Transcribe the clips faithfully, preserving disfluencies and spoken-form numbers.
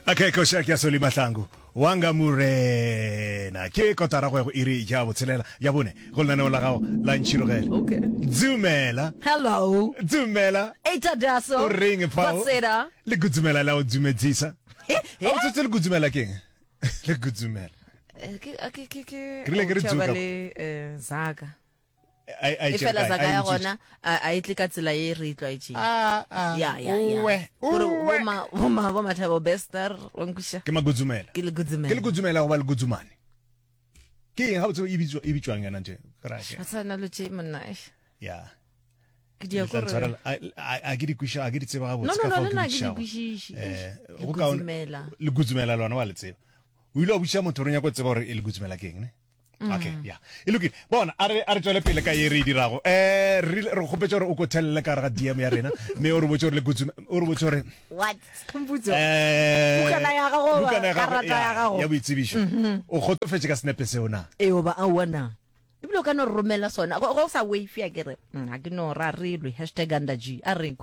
Okay, Kosha ke soli mahlangu. Wanga murena. Ke kotara go iri ja botselela. Ya bone. Go lana la gago la ntshirogela. Okay. Dzumela. Hello. Dzumela. Eta daso. O ring pa. Basera. Le gudzumela la o dzumedzisa. Ha o tsetse le gudzumela keng? Le gudzumela. Ke ke ke ke. Ke le ke re tsuka. Eh Zaga. Ai ai e fela Zaga ya gona a itle ka tsela e re itlwaetse. Ah ah. Ya ya ya. Gore uma uma ba mathabo bester onkusha. Ke magudzumela. Ke le gudzumela. Ke le gudzumela go ba le gudzumane. Ke ha o tso ibitswa ibitswang yana nje. Krake. Atsana lo tse monna e. Ya. Ke dia go re. A ke di kwisha a ke di tseba ga botse ka fa o ke di kwisha. Eh go gudzumela. Le gudzumela lona wa le tseba. O ile o butsa motho re nya go tseba gore e le gudzumela keng ne? Okay, yeah. E loki bona are are tswele pele ka ye re dirago. Eh re re gopetse gore o go tellele ka ga D M ya rena me o re botse gore le gutsuma o re botse gore what komputso eh bukana ya gago ba karata ya gago ya boitsebisho o gotofetse ka snap se ona e o ba a wana e bile ka no romela sona go sa wave ya kere ha ke no ra rilwe hashtag #andaG a reko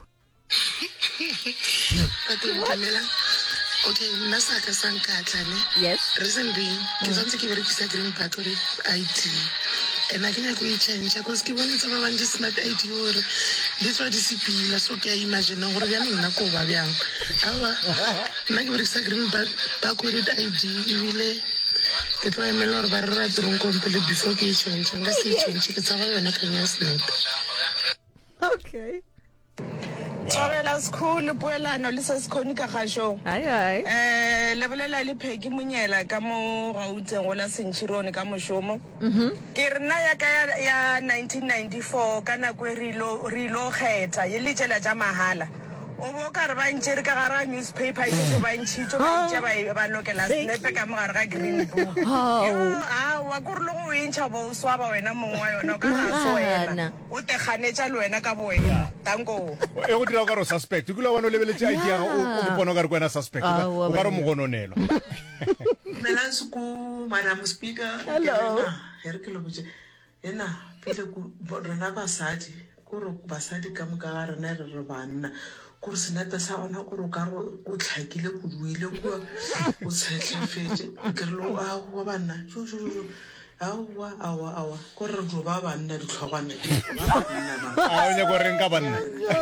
okay, nasa ka sankatla ne. Yes. Reason being, ke santse ke berekisa green card or I T. And I can go change because ke bona tsa ba bang di smart I T or this what is pila so ke imagine gore ya nna go ba byang. Awa. Nna ke berekisa green card ba go re I D ile ke tlo emela gore ba re ra drone complete before ke change. Nga se change ke tsaba yona ka nya snap. Okay. Tswela school puelano le se skoni ka gasho. Ai ai. Eh le bolela le pheki monyela ka mo gauteng gola sentšhirone ka moshomo. Mhm. Ke rena ya ka ya nineteen ninety-four kana kwe rilo rilo kgetha ye le tšela tša mahala. O bo ka re ba ntšere ka gara newspaper e ba ntšhitšo ba ntše ba ba lokela snepe ka mo gare ga green book. Ah wa go re go intšha bo swaba wena mongwe wa yona ka ga so wena. O te ganetša le wena ka boena. Tanko. e go dira ka ro suspect ke la wana lebeletse I D ya go o bona ka re kwena suspect o ka re mo gononelo Melansuku madam speaker hello here ke lo botse ena pele ku rena basadi go re basadi ka mo ka ga rena re re banna go re senata sa ona go re ka go o tlhakile go duile go o tshetlefetse ke re lo a go banna jo jo jo awa awa awa go re jo ba banna di tlhogwane ba banna ba a o nya go reng ka banna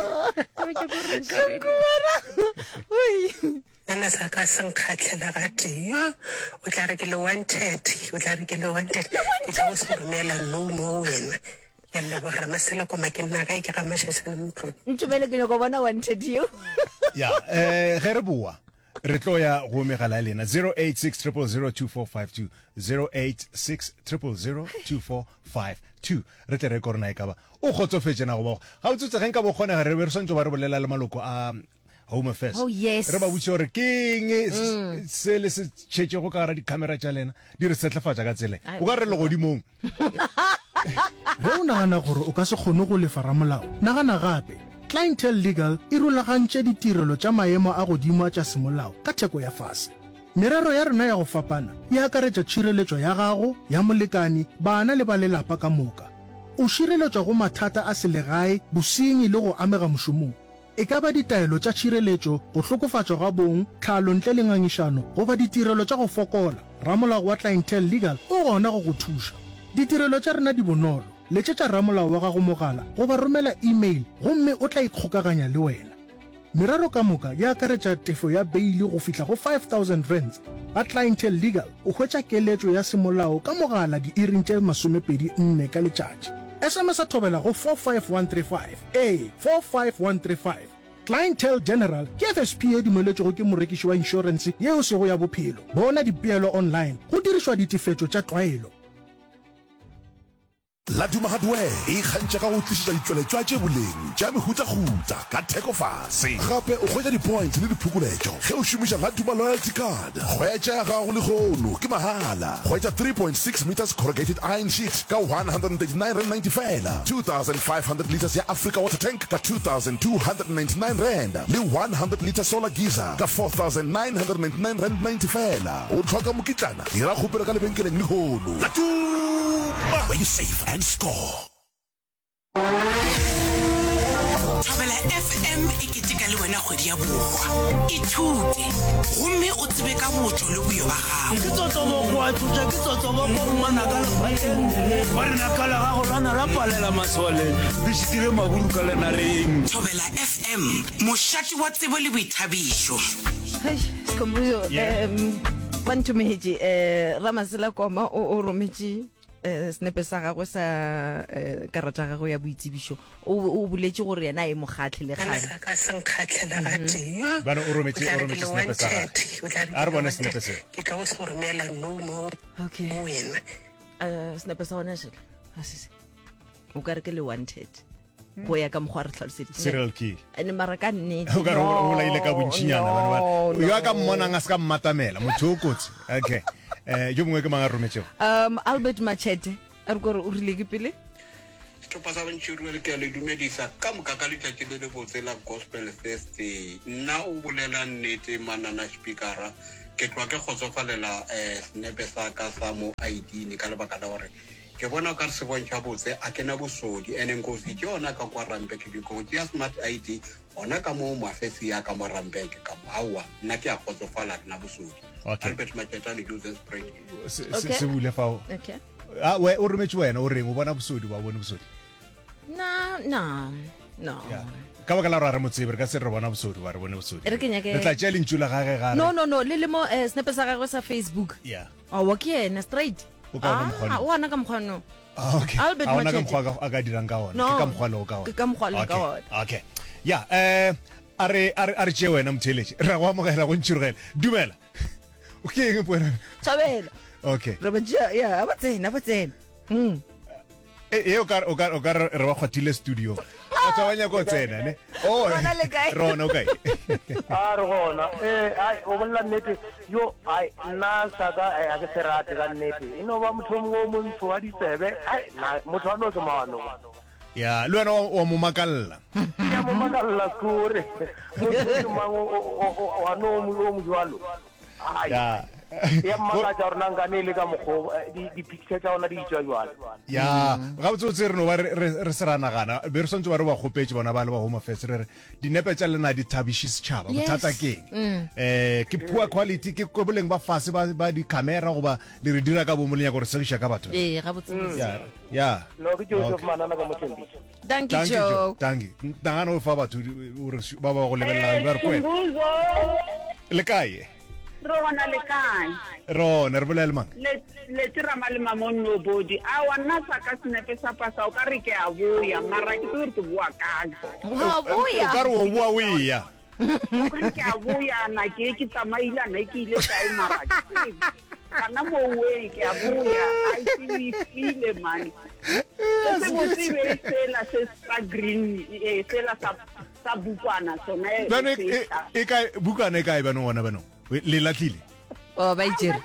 nna sa ka sankhatlela ga teng o tla re ke le wanted o tla re ke le wanted ke tla go se romela no mo wena ya le go rama sela ko makenna ga ke ga mashesana motho ntubele ke go bona wanted you ya eh ge re bua re tlo ya go megala lena zero eight six zero zero two four five two zero eight six zero zero two four five two re tle re korona e ka ba o gotsofetse na go ba ga o tsotse ge nka bo gone ga re be re santse ba re bolela le maloko a Home Affairs. Oh yes. Re ba butse gore keng se le se tshetse go ka ra di camera tša lena di re setlefatsa ka tsele o ka re le godimong re o nagana gore o ka se kgone go lefa ramolao nagana gape Clientele Legal e rulagantše ditirelo tša maemo a godimo a tša semolao ka theko ya fase merero ya rena ya go fapana e akaretša tšhireletšo ya gago ya molekani bana le ba lelapa ka moka o šireletšwa go mathata a selegae bosenyi le go amega mošomong e ka ba ditaelo tša tšhireletšo go hlokofatšwa ga bong tlhalo ntle le ngangišano goba ditirelo tša go fokola ramolao wa Clientele Legal o gona go go thuša ditirelo tša rena di bonolo letšetša ramolao wa gago mogala goba romela email gomme o tla ikgokaganya le wena merero ka moka ya akaretša tefo ya beili go fihla go five thousand rands ga Clientele Legal o hwetša keletšo ya semolao ka mogala di-iring tše masomepedi nne ka letšatši S M S a thobela go four five one three five a four five one three five Clientele General ke F S P e dumeletšego ke morekiši wa insurance yeo sego ya bophelo bona dipeelo online go dirišwa ditefetšo tša tlwaelo La Duma Hardware e kgantša ka go tlišetša ditšweletšwa tše boleng tša mehutagutsa ka theko fase gape o hwetša di-points le diphukuletšo ge o šomiša La Duma loyalty card hwetša ya gago le kgono ke mahala hwetša three point six meters corrugated iron sheet ka one hundred thirty-nine rand ninety fela two thousand five hundred liters ya Africa water tank ka two thousand two hundred ninety-nine rand le one hundred liter solar geyser ka four thousand nine hundred ninety-nine rand ninety fela o tlhoka mokitlana dira kgopelo ka lebenkeleng le kgono La Duma where you save and score. Travel F M e keteka le wena kgwedi ya borwa. Ithute gomme o tsebe ka botho le boyo ba gago. Ke tsotsobo go a tshotsa ke tsotsobo go ngwana ka lefateng ba re na ka la gago lana la palela masole di shitile maburu ka lena reng. Thobela F M moshati wa tsebo le boithabišo. Hey, Skhumbuzo, um, bantumeji, eh, Ramasela Koma o romeji, eh, snepe sa gagwe sa karata ga go ya boitsebišo. O buletse gore yena e mogatlhe le gale. Ka se nkgatlhela ga teng. Bana o rometse o rometse snepe sa gagwe. A re bone snepe se. Ke tla go se romela no mo. Okay. Mo wena. Eh, snepe sa ona jela. Asise. O ka re ke le wanted. Go ya ka mogwa re tlhalosetse. Serial kill. Ene maraka nne. O ka re o laile ka bontšinyana bana bana. Yo ka mmonang a se ka mmatamela motho o kotsi. Okay. Eh yo mongwe ke mang a rometsego? Um Albert Machete a re gore o rile ke pele. Setlhopha sa bantšhiri le ke le dumedisa ka moka ka letšatši le le botse la gospel fest. Nna o bolela nnete manana speakera ke tloa ke kgotsofalela um senepe sa ka sa mo I D ne ka lebaka la gore ke bona ka re se bontšha botse a kena bosodi and nkosi ke yona ka kwa rampeke diko tšea smart I D ona ka mo mafesi ya ka mo rampeke ka mo aowa nna ke a kgotsofala ke na bosodi. Okay. Albert Macheta le Joseph Spring. Se Okay. se bule fao. Okay. Ah we o rometse wena o reng o bona bosodi ba bone bosodi. Na na no. Yeah. Ka baka la ra re motsebe re ka se re bona bosodi ba re bone bosodi. E re ke nyake- Re tla tšea lentšula ga ge ga re. No no no le le mo eh, snepe sa gagwe sa Facebook. Yeah. A wa ke ena straight. O ka bona mokgwa Ah, le. o ana ka mokgwano. Ah, okay. Albert A ona ka Machete. mokgwa a ka dirang ka ona. No. Ke ka mokgwa le o ka ona. Ke ka mokgwa le o ka Okay. ona. Okay. Yeah, eh are are are tšee wena motheletši. Ra go amogela go ntšhirogela. Dumela. O ke eng pona? Thabela. Okay. Re ba ja ya a ba tsena ba tsena. Mm. E o ka o ka o ka re ba kgwathile studio. O tsawanya go tsena ne. Oh. Rona le kae? Rona okay. a re gona eh ai o bolla nnete yo ai nna sa ka a ke serate ka nnete e no ba motho mo mo ntho wa ditsebe ai na motho wa no ke maano Ya, le wena o mo makalla. ya mo makalla kore motho mango o ano mo mo jwalo ai Ya. ya maka ja rona ngane le ka mogho di di picture tsa ona di tswa jwalo Ya, ga botse tse re no ba re re serana gana. Be re sontse ba re ba gopetse bona ba le ba home affairs re re dinepe tsa lena di thabishi setšhaba Yes. bothata ke eng? Eh ke poor quality ke ko boleng ba fase ba ba di camera go ba le re dira ka bo molenya gore se gisha ka batho. Eh ga botse. Ya, ya. no ke Joseph Manana ka mothembi Thank you Thank you, Joe. thank you. Tangana o fa batho o re ba ba go lebella ba re kwena. Le kae? Rona le kae Rona re bolela mang? le le tsirama le mamon no body a wana sa ka snepe sa pasa o ka re ke a boya mara ke tlo re ke bua ka Wa O ka boya. re o bua o ya. o ka re ke a boya na ke ke tsamaila na ke ile kae mara kana mo we ke a boya I see feel man se mo sibe sela se sa green e sela sa sa bukwana sona e Bana e e kae bukana e kae bana ona bana? Le latlile. O ba itsere.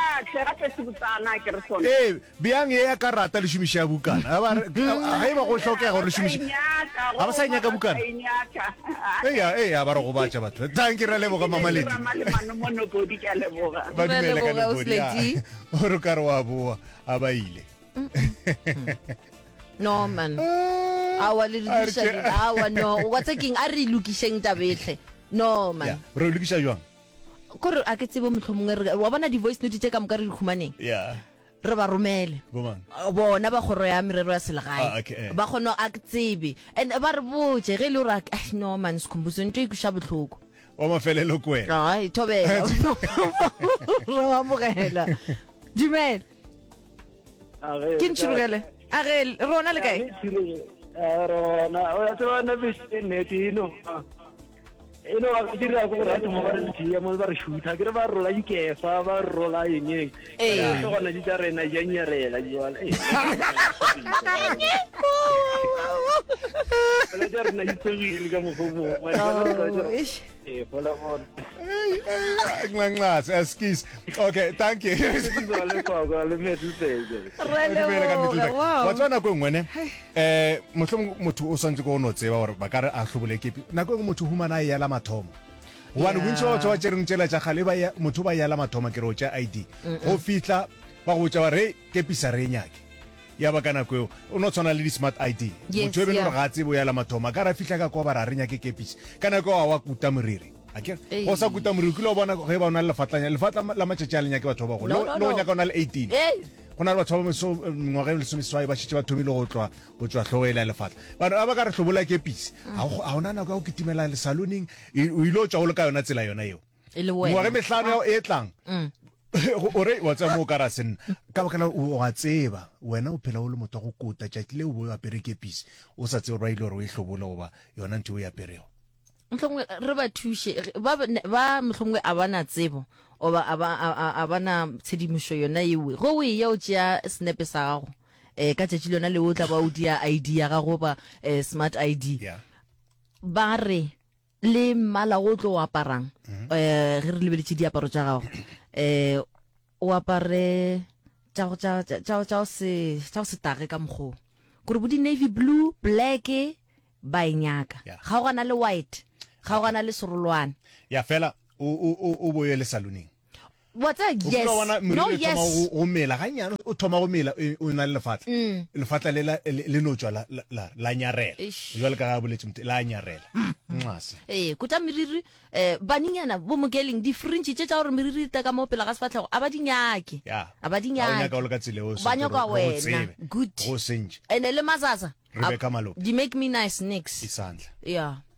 Eh, biang e ya karata le shumisha bukana. Ba ga e ba go tlhokega gore le shumisha. Ha ba sa nyaka bukana. Eh ya, eh ya ba re go batša batho. Thank you re le boga mama ledi. Ba dumele ka le bodi. O re ka re wa boa a ba ile. No man. Awa le lokisha le awa no. Wa tseking a re lokisheng tabetlhe. No Ya, man. re lokisha jwang? Kore a ke tsebo motlhomongwe re wa bona di voice note tse ka moka re di khumaneng. Ya. Re ba romele. Bo mang? Bona ba goro ya merero ya Ah, selegae okay, eh. ba kgona a tsebe and ba re botse ge le ra no man Skhumbuzo ntwe e kusha botlhoko Wa mafelelo kwena. ai thobela re wa mogela dumela ke ntshirugele a ge rona le kae rona o ya tswana bese nnete ino ino wa dira go ra mo ba re tšia mo ba re shoota ke re ba rola dikefa ba rola yeng Eh. ke gona di tsa rena ja nyarela jwale eh le tsa rena di tsogile ka mogomo Oh, ish. eh fola bona Nglanglas, excuse. Okay, thank you. le kwa kwa le metsi tsege Re Dumela ka leboga, Metsi. wow. Wa tswana go ngwene eh motlhong motho o santse go no tseba gore ba ka re a hlobole kepi nako go motho humana ya la mathomo one Yeah. wintse wa tswa tsereng tsela tsa gale ba ya motho ba ya la mathomo ke re o tsa I D go fitla ba go tsa re kepi sa re nyake ya ba kana kweo o no tsona le di smart I D Yes, motho e bene yeah. re ga tsebo ya la mathoma ka ra fitla ka kwa ba ra renya ke kepisi kana kwa wa kuta moriri akere Ei. go sa kuta moriri ke lo bona ge ba ona le fatlanya le fatla la matšatši a lenya ke batho ba go No, no, lo no. nya ka ona le eighteen Hey. go na le batho ba meso ngwageng le someswai ba šitše ba thomile go tlwa go tswa tlhogoela lefatla bana ba ka re hlobola kepisi ga ona nako ya go kitimela le saloneng o ile o tswa go le ka yona tsela yona eo e le ngwage wena metlhano yao e tlang ore wa tsa mo ka ra senna ka ba kana o a tseba wena o phela o le motho go kota tšatši le o bo apere kepisi o sa tsebe ba ile gore o e hlobola goba yona ntho o e aperego mohlomongwe re ba thushe ba ba mohlomongwe a bana tsebo o ba a ba- a- a bana tshedimošo yona ewe go o eya o tšea senepe sa gago um ka tšatši le yona le o tla ba o dia I D ya gago ba eh, smart I D yeah ba re le mmala o tlo o aparang eh ge re lebeletše diaparo tša gago eh o apare tša go- tša- tša- tša tša go se tša go se tage ka mokgwa gore bo di navy blue black ba e nyaka Yeah. ga o gana le white ga o gana le serolwane ya fela o o o- o boye le saloneng what's a o yes kile wa bona no moriri o yes thoma go- go mela ga nyane o thoma go mela e- o na le lefatla lefatla le la- le le no tswa la la- la la nyarela Eish. jwale ka ga boletse motho la nyarela ngase eh kota meriri eh baninyana bo mokeleng di fringe tše tša gore meriri ta ka mo pela ga sefatlhego a ba di nyake ya a ba di Ga o nyaka nyake o le ka tsela eo, so ba nyoka gore- gore o wena tsebe, good go sentše ene le masasa Rebecca Malope. di make me nice next isandla yeah